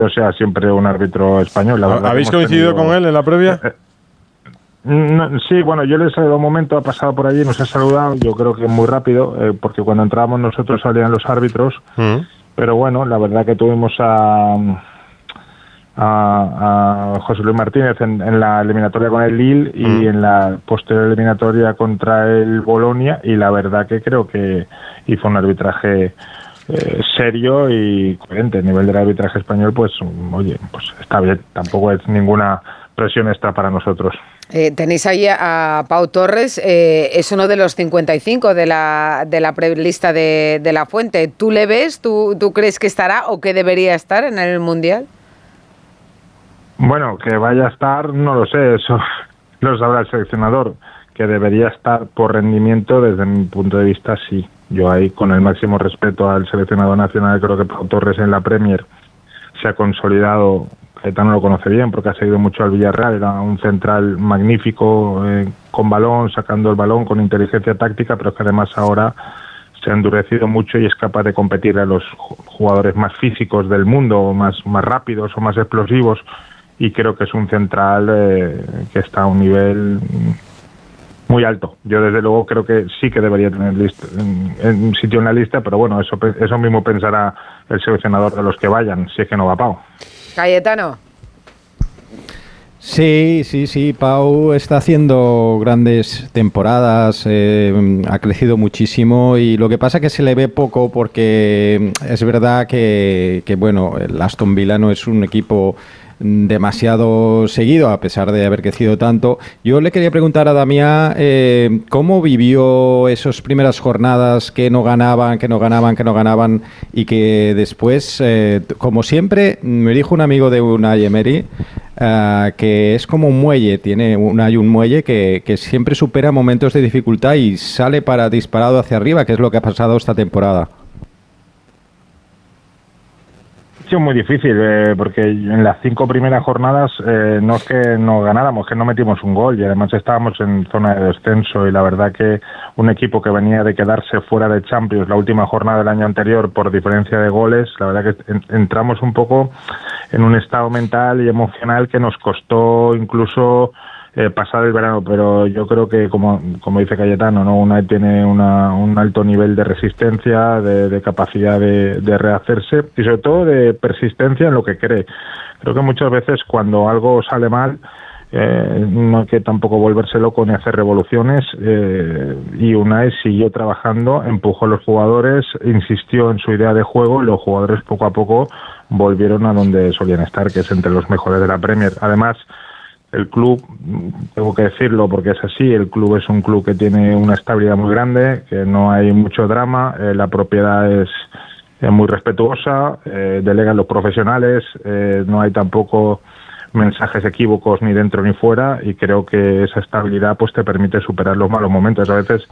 sea siempre un árbitro español. ¿Habéis coincidido con él en la previa? No, sí, bueno, yo le he saludado un momento, ha pasado por allí, nos ha saludado, yo creo que muy rápido, porque cuando entrábamos nosotros salían los árbitros, pero bueno, la verdad que tuvimos a José Luis Martínez en la eliminatoria con el Lille y en la posterior eliminatoria contra el Bolonia, y la verdad que creo que hizo un arbitraje serio y coherente. A nivel del arbitraje español, pues oye, pues está bien, tampoco es ninguna presión extra para nosotros. Tenéis ahí a Pau Torres, es uno de los 55 de la prelista de La Fuente. ¿Tú le ves? ¿Tú crees que estará o que debería estar en el Mundial? Bueno, que vaya a estar, no lo sé, eso lo sabrá el seleccionador. Que debería estar por rendimiento, desde mi punto de vista, sí. Yo ahí, con el máximo respeto al seleccionador nacional, creo que Pau Torres en la Premier se ha consolidado. Caetano lo conoce bien porque ha seguido mucho al Villarreal, era un central magnífico, con balón, sacando el balón, con inteligencia táctica, pero que además ahora se ha endurecido mucho y es capaz de competir a los jugadores más físicos del mundo, más rápidos o más explosivos, y creo que es un central que está a un nivel muy alto. Yo desde luego creo que sí que debería tener en sitio en la lista, pero bueno, eso mismo pensará el seleccionador de los que vayan, si es que no va Pau. Cayetano. Sí, Pau está haciendo grandes temporadas, ha crecido muchísimo, y lo que pasa es que se le ve poco porque es verdad que bueno, el Aston Villa no es un equipo demasiado seguido, a pesar de haber crecido tanto. Yo le quería preguntar a Damián cómo vivió esas primeras jornadas que no ganaban y que después, como siempre, me dijo un amigo de Unai Emery que es como un muelle, hay un muelle que siempre supera momentos de dificultad y sale disparado hacia arriba, que es lo que ha pasado esta temporada. Muy difícil, porque en las 5 primeras jornadas no es que no ganáramos, que no metimos un gol, y además estábamos en zona de descenso, y la verdad que un equipo que venía de quedarse fuera de Champions la última jornada del año anterior por diferencia de goles, la verdad que entramos un poco en un estado mental y emocional que nos costó incluso pasar el verano, pero yo creo que como dice Cayetano, ¿no? Unai tiene un alto nivel de resistencia, de capacidad de rehacerse y sobre todo de persistencia en lo que cree. Creo que muchas veces cuando algo sale mal, no hay que tampoco volverse loco ni hacer revoluciones, y Unai siguió trabajando, empujó a los jugadores, insistió en su idea de juego, y los jugadores poco a poco volvieron a donde solían estar, que es entre los mejores de la Premier. Además, el club, tengo que decirlo porque es así, el club es un club que tiene una estabilidad muy grande, que no hay mucho drama, la propiedad es muy respetuosa, delegan los profesionales, no hay tampoco mensajes equívocos ni dentro ni fuera, y creo que esa estabilidad pues te permite superar los malos momentos. A veces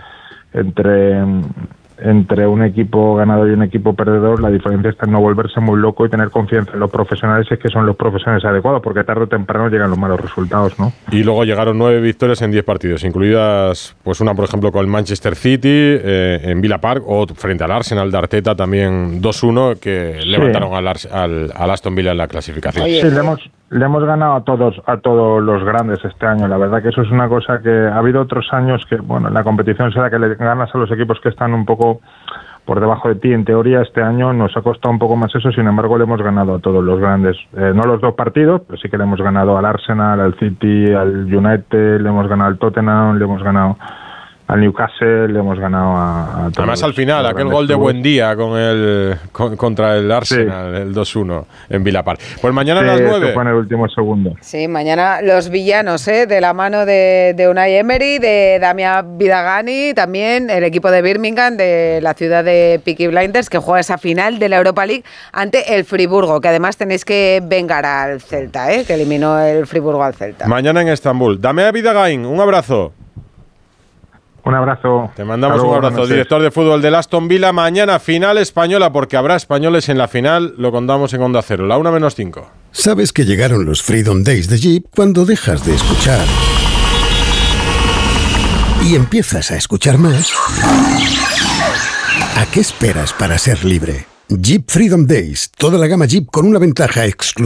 entre un equipo ganador y un equipo perdedor, la diferencia está en no volverse muy loco y tener confianza en los profesionales, y es que son los profesionales adecuados, porque tarde o temprano llegan los malos resultados, ¿no? Y luego llegaron 9 victorias en 10 partidos, incluidas pues una, por ejemplo, con el Manchester City en Villa Park, o frente al Arsenal de Arteta también 2-1, que levantaron al Aston Villa en la clasificación. Sí, le hemos ganado a todos los grandes este año. La verdad que eso es una cosa que ha habido otros años que, bueno, en la competición será que le ganas a los equipos que están un poco por debajo de ti. En teoría, este año nos ha costado un poco más eso, sin embargo, le hemos ganado a todos los grandes. No los 2 partidos, pero sí que le hemos ganado al Arsenal, al City, al United, le hemos ganado al Tottenham, le hemos ganado al Newcastle, le hemos ganado a todos. Además, al final, aquel gol de Buendía contra el Arsenal, sí, el 2-1 en Villa Park. Pues mañana a las 9. Fue en el último segundo. Sí, mañana los villanos, de la mano de Unai Emery, de Damián Vidagani, también el equipo de Birmingham, de la ciudad de Peaky Blinders, que juega esa final de la Europa League ante el Friburgo, que además tenéis que vengar al Celta, que eliminó el Friburgo al Celta. Mañana en Estambul. Damián Vidagani, un abrazo. Un abrazo. Te mandamos un abrazo, director de fútbol del Aston Villa. Mañana final española, porque habrá españoles en la final, lo contamos en Onda Cero, la 1:05. Sabes que llegaron los Freedom Days de Jeep cuando dejas de escuchar y empiezas a escuchar más. ¿A qué esperas para ser libre? Jeep Freedom Days, toda la gama Jeep con una ventaja exclusiva.